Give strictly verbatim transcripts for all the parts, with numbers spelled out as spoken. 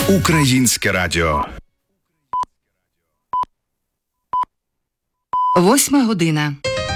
Українське радіо. Восьма година.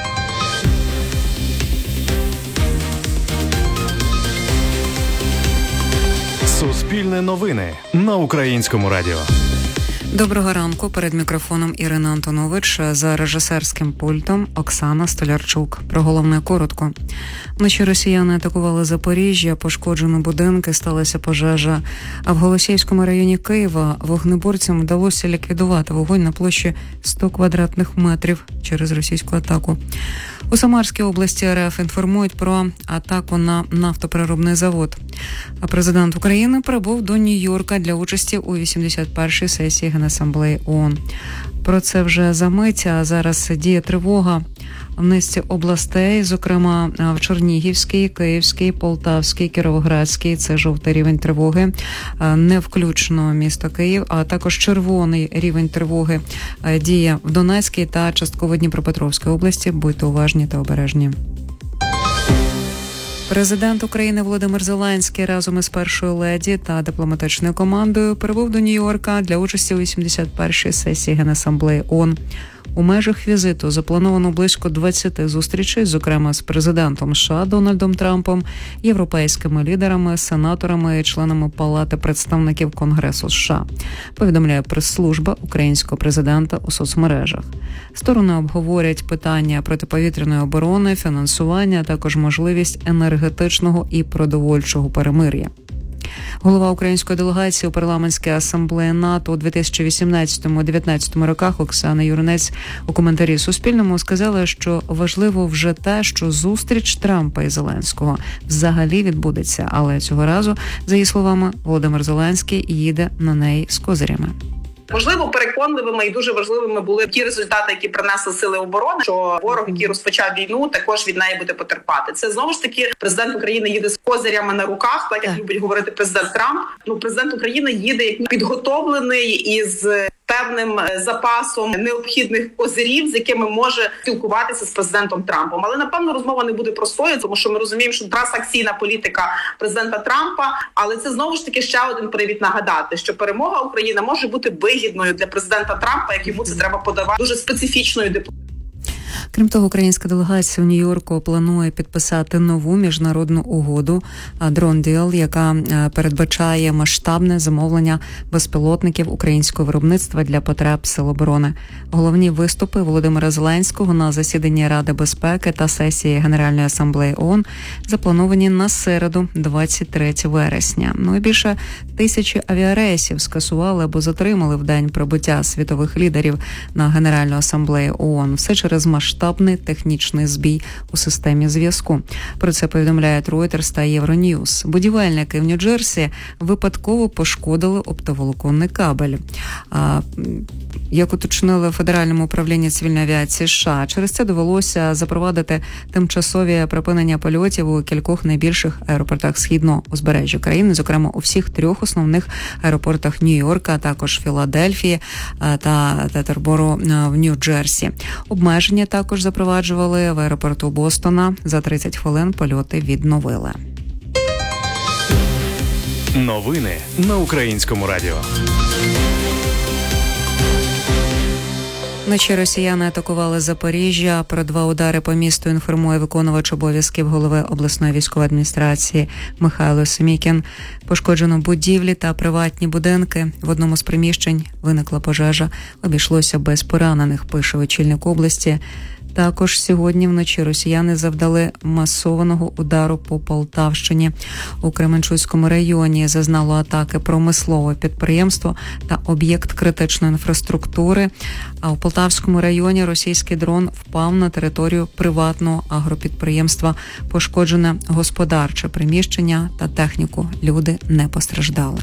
Суспільне новини на Українському радіо. Доброго ранку. Перед мікрофоном Ірина Антонович, за режисерським пультом Оксана Столярчук. Про головне коротко. Вночі росіяни атакували Запоріжжя, пошкоджено будинки, сталася пожежа. А в Голосіївському районі Києва вогнеборцям вдалося ліквідувати вогонь на площі сто квадратних метрів через російську атаку. У Самарській області РФ інформують про атаку на нафтопереробний завод. А президент України прибув до Нью-Йорка для участі у вісімдесят першій сесії Генасамблеї ООН. Про це вже за мить, а зараз діє тривога в низці областей, зокрема в Чернігівській, Київській, Полтавській, Кіровоградській. Це жовтий рівень тривоги. Не включено місто Київ, а також червоний рівень тривоги діє в Донецькій та частково Дніпропетровській області. Будьте уважні та обережні. Президент України Володимир Зеленський разом із першою леді та дипломатичною командою прибув до Нью-Йорка для участі у вісімдесят першій сесії Генасамблеї ООН. У межах візиту заплановано близько двадцяти зустрічей, зокрема з президентом США Дональдом Трампом, європейськими лідерами, сенаторами і членами Палати представників Конгресу США, повідомляє прес-служба українського президента у соцмережах. Сторони обговорять питання протиповітряної оборони, фінансування, а також можливість енергетичного і продовольчого перемир'я. Голова української делегації у парламентській асамблеї НАТО у дві тисячі вісімнадцятому - дві тисячі дев'ятнадцятому роках Оксана Юринець у коментарі Суспільному сказала, що важливо вже те, що зустріч Трампа і Зеленського взагалі відбудеться, але цього разу, за її словами, Володимир Зеленський їде на неї з козирями. Можливо, переконливими і дуже важливими були ті результати, які принесли сили оборони, що ворог, який розпочав війну, також від неї буде потерпати. Це знову ж таки президент України їде з козирями на руках, так як любить говорити президент Трамп. Ну, президент України їде як підготовлений із певним запасом необхідних козирів, з якими може спілкуватися з президентом Трампом. Але, напевно, розмова не буде простою, тому що ми розуміємо, що трансакційна політика президента Трампа, але це знову ж таки ще один привід нагадати, що перемога України може бути вигідною для президента Трампа, як йому це треба подавати дуже специфічною дипломатією. Крім того, українська делегація у Нью-Йорку планує підписати нову міжнародну угоду «Дрон Діл», яка передбачає масштабне замовлення безпілотників українського виробництва для потреб Сил оборони. Головні виступи Володимира Зеленського на засіданні Ради безпеки та сесії Генеральної асамблеї ООН заплановані на середу, двадцять третього вересня. Ну і більше тисячі авіарейсів скасували або затримали в день прибуття світових лідерів на Генеральну асамблею ООН. Все через масштабний технічний збій у системі зв'язку. Про це повідомляють Reuters та Євроньюз. Будівельники в Нью-Джерсі випадково пошкодили оптоволоконний кабель. А, як уточнили в Федеральному управлінні цивільної авіації США, через це довелося запровадити тимчасові припинення польотів у кількох найбільших аеропортах східного узбережжя країни, зокрема у всіх трьох основних аеропортах Нью-Йорка, а також Філадельфії та Тетерборо в Нью-Джерсі. Обмеження також запроваджували в аеропорту Бостона. За тридцять хвилин польоти відновили. Новини на Українському радіо. Вночі росіяни атакували Запоріжжя. Про два удари по місту інформує виконувач обов'язків голови обласної військової адміністрації Михайло Семікін. Пошкоджено будівлі та приватні будинки. В одному з приміщень виникла пожежа. Обійшлося без поранених, пише очільник області. Також сьогодні вночі росіяни завдали масованого удару по Полтавщині. У Кременчуцькому районі зазнало атаки промислове підприємство та об'єкт критичної інфраструктури. А у Полтавському районі російський дрон впав на територію приватного агропідприємства. Пошкоджене господарче приміщення та техніку. Люди не постраждали.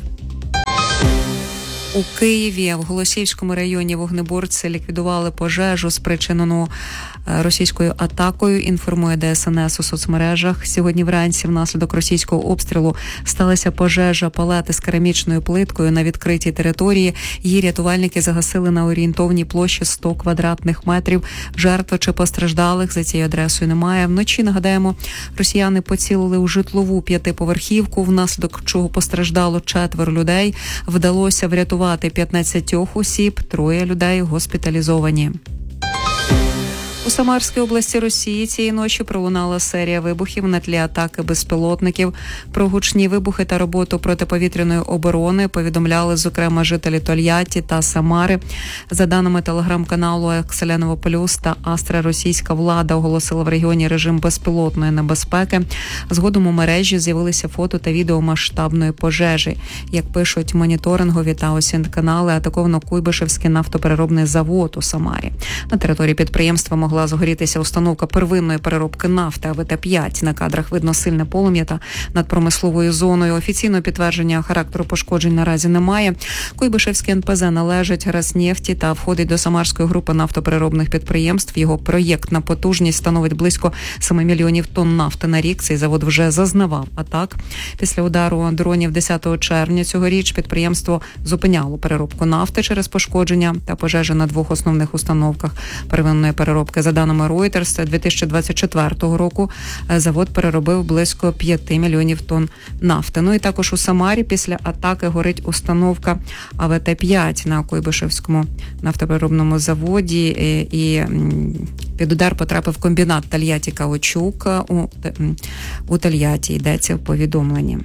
У Києві в Голосіївському районі вогнеборці ліквідували пожежу, спричинену російською атакою, інформує Де Ес Ен Ес у соцмережах. Сьогодні вранці внаслідок російського обстрілу сталася пожежа палати з керамічною плиткою на відкритій території. Її рятувальники загасили на орієнтовній площі сто квадратних метрів. Жертв чи постраждалих за цією адресою немає. Вночі, нагадаємо, росіяни поцілили у житлову п'ятиповерхівку, внаслідок чого постраждало четверо людей. Вдалося врятувати п'ятнадцять осіб, троє людей госпіталізовані. У Самарській області Росії цієї ночі пролунала серія вибухів на тлі атаки безпілотників. Про гучні вибухи та роботу протиповітряної оборони повідомляли, зокрема, жителі Тольятті та Самари. За даними телеграм-каналу «Екселеново Плюс» та «Астра», російська влада оголосила в регіоні режим безпілотної небезпеки. Згодом у мережі з'явилися фото та відео масштабної пожежі. Як пишуть моніторингові та ОСІНТ-канали, атаковано Куйбишевський нафтопереробний завод у Самарі. На території підприємства могла загорітися установка первинної переробки нафти А В Т п'ять. На кадрах видно сильне полум'я та над промисловою зоною. Офіційного підтвердження характеру пошкоджень наразі немає. Куйбишевський Ен Пе Зе належить Роснефті та входить до Самарської групи нафтопереробних підприємств. Його проєктна потужність становить близько сім мільйонів тонн нафти на рік. Цей завод вже зазнавав атак. Після удару дронів десятого червня цьогоріч підприємство зупиняло переробку нафти через пошкодження та пожежі на двох основних установках первинної переробки. За даними Reuters, дві тисячі двадцять четвертого року завод переробив близько п'яти мільйонів тонн нафти. Ну і також у Самарі після атаки горить установка А В Т п'ять на Куйбишевському нафтопереробному заводі. І під удар потрапив комбінат Тольятті-Каучук у, у Тольятті, йдеться в повідомленні.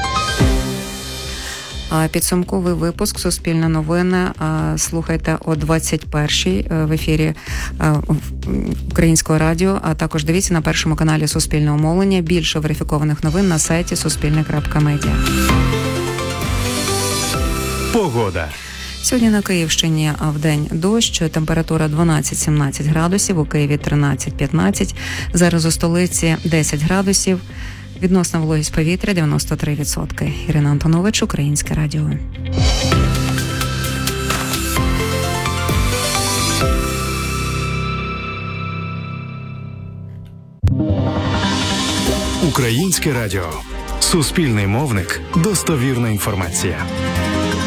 Підсумковий випуск «Суспільне новини» слухайте о двадцять першій в ефірі Українського радіо, а також дивіться на першому каналі Суспільного мовлення. Більше верифікованих новин на сайті суспільне крапка медіа. Погода. Сьогодні на Київщині вдень дощ, температура дванадцять-сімнадцять градусів, у Києві тринадцять-п'ятнадцять, зараз у столиці десять градусів. Відносна вологість повітря дев'яносто три відсотки. Ірина Антонович, Українське радіо. Українське радіо. Суспільний мовник. Достовірна інформація.